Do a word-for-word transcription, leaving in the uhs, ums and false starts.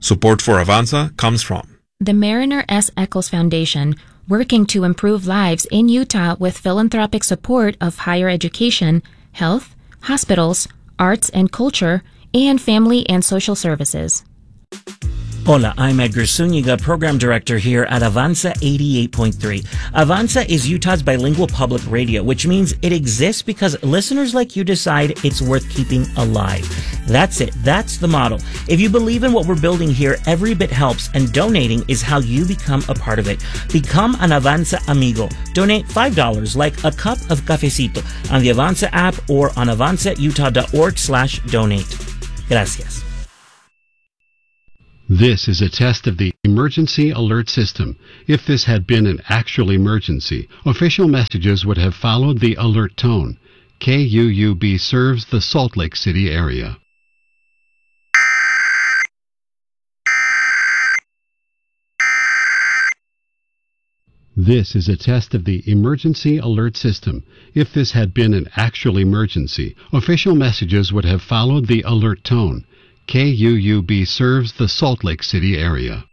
Support for Avanza comes from the Mariner S. Eccles Foundation, working to improve lives in Utah with philanthropic support of higher education, health, hospitals, arts and culture, and family and social services. Hola, I'm Edgar Zúñiga, Program Director here at Avanza eighty-eight point three. Avanza is Utah's bilingual public radio, which means it exists because listeners like you decide it's worth keeping alive. That's it. That's the model. If you believe in what we're building here, every bit helps, and donating is how you become a part of it. Become an Avanza amigo. Donate five dollars, like a cup of cafecito, on the Avanza app or on avanzautah.org slash donate. Gracias. This is a test of the emergency alert system. If this had been an actual emergency, official messages would have followed the alert tone. K U U B serves the Salt Lake City area. This is a test of the emergency alert system. If this had been an actual emergency, official messages would have followed the alert tone. K U U B serves the Salt Lake City area.